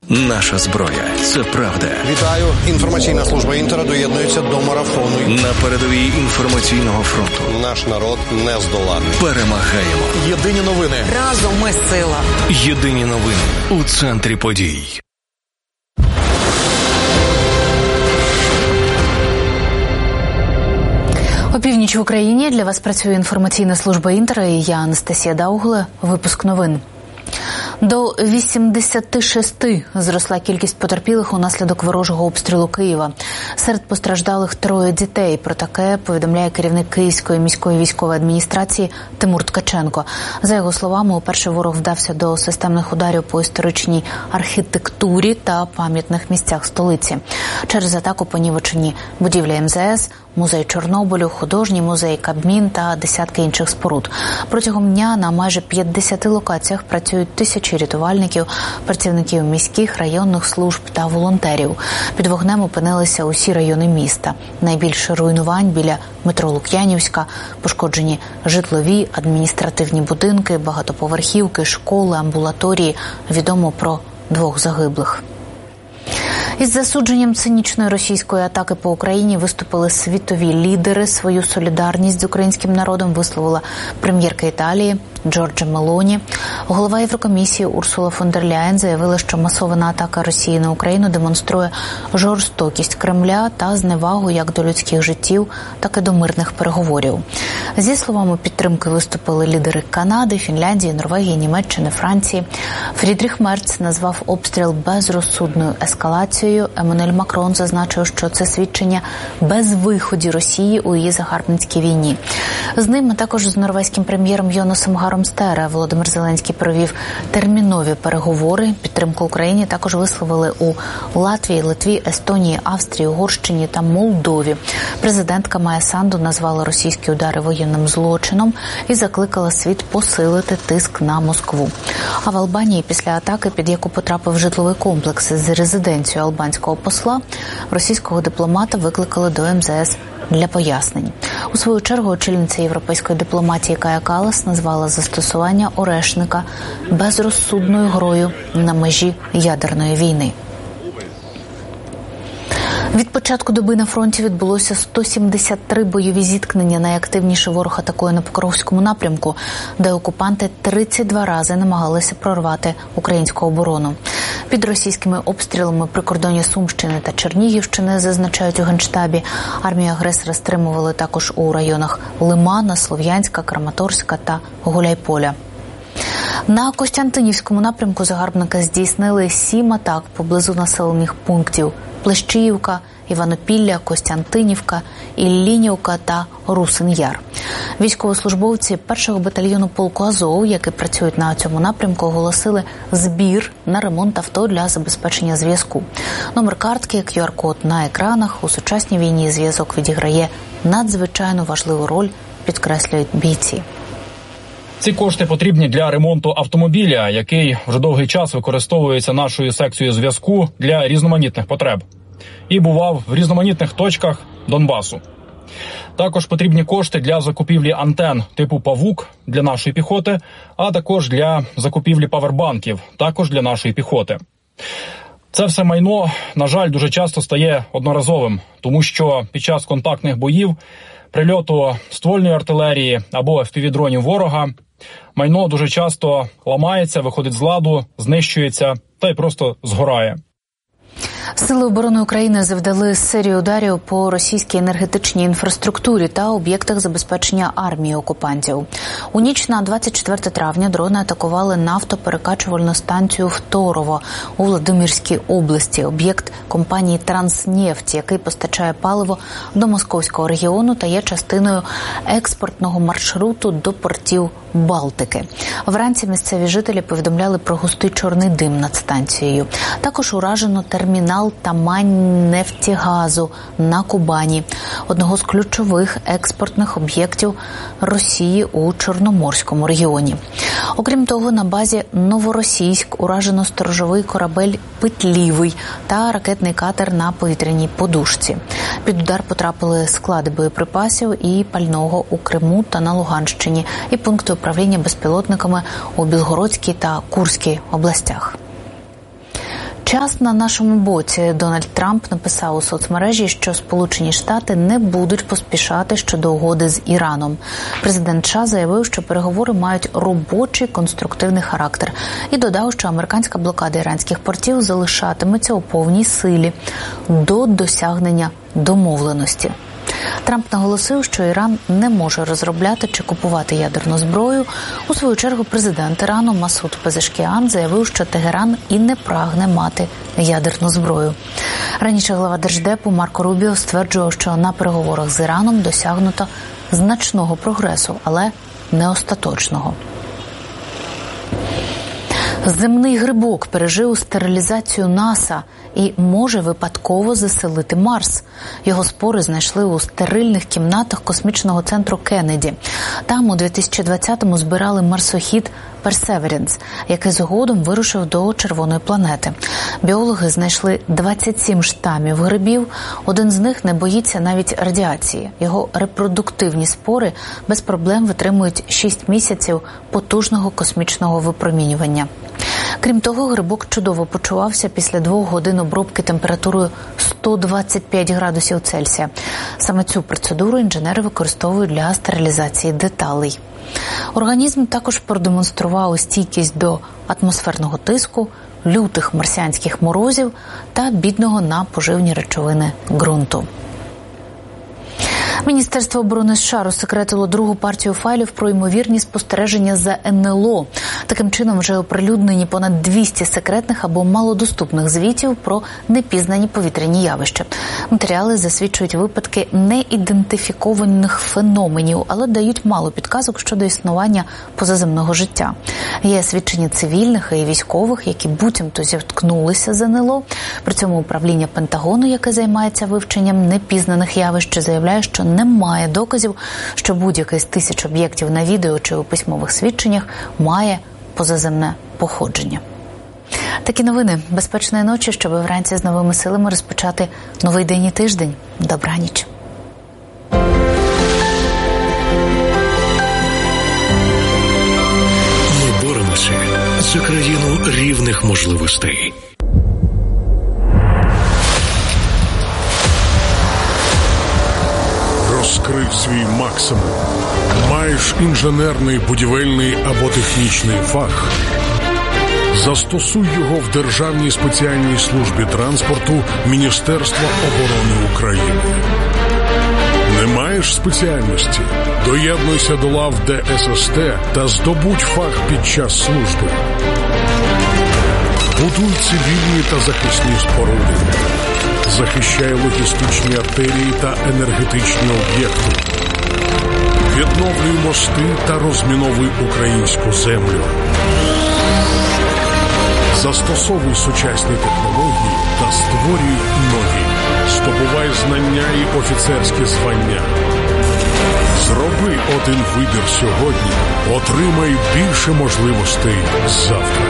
Наша зброя – це правда. Вітаю. Інформаційна служба Інтера доєднується до марафону. На передовій інформаційного фронту. Наш народ не здоланий. Перемагаємо. Єдині новини. Разом ми сила. Єдині новини у центрі подій. Опівніч в Україні. Для вас працює інформаційна служба Інтера і я, Анастасія Даугле. Випуск новин. До 86 зросла кількість потерпілих унаслідок ворожого обстрілу Києва. Серед постраждалих 3 дітей. Про таке повідомляє керівник Київської міської військової адміністрації Тимур Ткаченко. За його словами, уперше ворог вдався до системних ударів по історичній архітектурі та пам'ятних місцях столиці. Через атаку понівечені будівлі МЗС, музей Чорнобилю, художній музей, Кабмін та десятки інших споруд. Протягом дня на майже 50 локаціях працюють тисячі рятувальників, працівників міських, районних служб та волонтерів. Під вогнем опинилися усі райони міста. Найбільше руйнувань біля метро Лук'янівська, пошкоджені житлові, адміністративні будинки, багатоповерхівки, школи, амбулаторії. Відомо про 2 загиблих. Із засудженням цинічної російської атаки по Україні виступили світові лідери. Свою солідарність з українським народом висловила прем'єрка Італії Джорджа Мелоні. Голова Єврокомісії Урсула фон дер Ляєн заявила, що масована атака Росії на Україну демонструє жорстокість Кремля та зневагу як до людських життів, так і до мирних переговорів. Зі словами підтримки виступили лідери Канади, Фінляндії, Норвегії, Німеччини, Франції. Фрідріх Мерц назвав обстріл безрозсудною ескалацією. Еммануель Макрон зазначив, що це свідчення безвиході Росії у її загарбницькій війні. З ним, а також з норвезьким прем'єром Йонасом Гаром Стере, Володимир Зеленський провів термінові переговори. Підтримку Україні також висловили у Латвії, Литві, Естонії, Австрії, Угорщині та Молдові. Президентка Майя Санду назвала російські удари воєнним злочином і закликала світ посилити тиск на Москву. А в Албанії після атаки, під яку потрапив житловий комплекс з резиденцією албанського посла, російського дипломата викликали до МЗС для пояснень. У свою чергу очільниця європейської дипломатії Кая Каллас назвала застосування Орешника безрозсудною грою на межі ядерної війни. Від початку доби на фронті відбулося 173 бойові зіткнення. Найактивніше ворог атакує на Покровському напрямку, де окупанти 32 рази намагалися прорвати українську оборону. Під російськими обстрілами прикордоння Сумщини та Чернігівщини, зазначають у Генштабі. Армію агресора стримували також у районах Лимана, Слов'янська, Краматорська та Гуляйполя. На Костянтинівському напрямку загарбники здійснили 7 атак поблизу населених пунктів Плещіївка, Іванопілля, Костянтинівка, Іллінівка та Русин-Яр. Військовослужбовці 1-го батальйону полку Азов, які працюють на цьому напрямку, оголосили збір на ремонт авто для забезпечення зв'язку. Номер картки, QR-код на екранах. У сучасній війні зв'язок відіграє надзвичайно важливу роль, підкреслюють бійці. Ці кошти потрібні для ремонту автомобіля, який вже довгий час використовується нашою секцією зв'язку для різноманітних потреб. І бував в різноманітних точках Донбасу. Також потрібні кошти для закупівлі антен типу «Павук» для нашої піхоти, а також для закупівлі павербанків, також для нашої піхоти. Це все майно, на жаль, дуже часто стає одноразовим, тому що під час контактних боїв, прильоту ствольної артилерії або FPV-дронів ворога, майно дуже часто ламається, виходить з ладу, знищується та й просто згорає. Сили оборони України завдали серію ударів по російській енергетичній інфраструктурі та об'єктах забезпечення армії окупантів. У ніч на 24 травня дрони атакували нафтоперекачувальну станцію «Второво» у Володимирській області, об'єкт компанії «Транснефть», який постачає паливо до Московського регіону та є частиною експортного маршруту до портів Балтики. Вранці місцеві жителі повідомляли про густий чорний дим над станцією. Також уражено термінал Тамань-Нефтігазу на Кубані, одного з ключових експортних об'єктів Росії у Чорноморському регіоні. Окрім того, на базі Новоросійськ уражено сторожовий корабель «Питлівий» та ракетний катер на повітряній подушці. Під удар потрапили склади боєприпасів і пального у Криму та на Луганщині і пункти управління безпілотниками у Білгородській та Курській областях. Час на нашому боці. Дональд Трамп написав у соцмережі, що Сполучені Штати не будуть поспішати щодо угоди з Іраном. Президент США заявив, що переговори мають робочий конструктивний характер і додав, що американська блокада іранських портів залишатиметься у повній силі до досягнення домовленості. Трамп наголосив, що Іран не може розробляти чи купувати ядерну зброю. У свою чергу президент Ірану Масуд Пезешкіан заявив, що Тегеран і не прагне мати ядерну зброю. Раніше глава Держдепу Марко Рубіо стверджував, що на переговорах з Іраном досягнуто значного прогресу, але не остаточного. Земний грибок пережив стерилізацію НАСА і може випадково заселити Марс. Його спори знайшли у стерильних кімнатах космічного центру Кеннеді. Там у 2020-му збирали марсохід Персеверенс, який згодом вирушив до червоної планети. Біологи знайшли 27 штамів грибів. Один з них не боїться навіть радіації. Його репродуктивні спори без проблем витримують 6 місяців потужного космічного випромінювання. Крім того, грибок чудово почувався після 2 годин обробки температурою 125 градусів Цельсія. Саме цю процедуру інженери використовують для стерилізації деталей. Організм також продемонстрував стійкість до атмосферного тиску, лютих марсіанських морозів та бідного на поживні речовини ґрунту. Міністерство оборони США розсекретило другу партію файлів про ймовірні спостереження за НЛО. Таким чином вже оприлюднені понад 200 секретних або малодоступних звітів про непізнані повітряні явища. Матеріали засвідчують випадки неідентифікованих феноменів, але дають мало підказок щодо існування позаземного життя. Є свідчення цивільних і військових, які буцімто зіткнулися з НЛО. При цьому управління Пентагону, яке займається вивченням непізнаних явищ, заявляє, що немає доказів, що будь-який з 1000 об'єктів на відео чи у письмових свідченнях має позаземне походження. Такі новини. Безпечної ночі, щоб вранці з новими силами розпочати новий день і тиждень. Добраніч. Ми боремося за країну рівних можливостей. Розкрив свій максимум. Маєш інженерний, будівельний або технічний фах? Застосуй його в Державній спеціальній службі транспорту Міністерства оборони України. Не маєш спеціальності? Доєднуйся до лав ДССТ та здобудь фах під час служби. Будуй цивільні та захисні споруди. Захищай логістичні артерії та енергетичні об'єкти. Відновлюй мости та розміновуй українську землю. Застосовуй сучасні технології та створюй нові. Здобувай знання і офіцерські звання. Зроби один вибір сьогодні. Отримай більше можливостей завтра.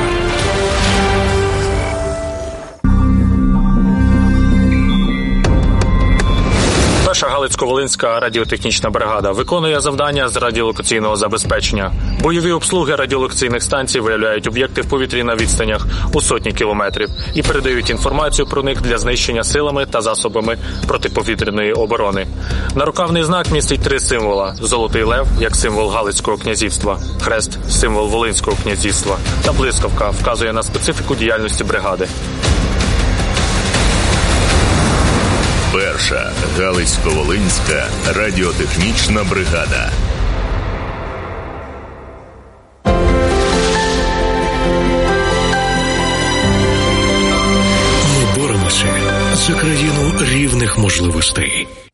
Перша Галицько-Волинська радіотехнічна бригада виконує завдання з радіолокаційного забезпечення. Бойові обслуги радіолокаційних станцій виявляють об'єкти в повітрі на відстанях у сотні кілометрів і передають інформацію про них для знищення силами та засобами протиповітряної оборони. Нарукавний знак містить 3 символа: золотий лев як символ Галицького князівства, хрест – символ Волинського князівства та блискавка вказує на специфіку діяльності бригади. Перша Галицько-Волинська радіотехнічна бригада. Ми боремося за країну рівних можливостей.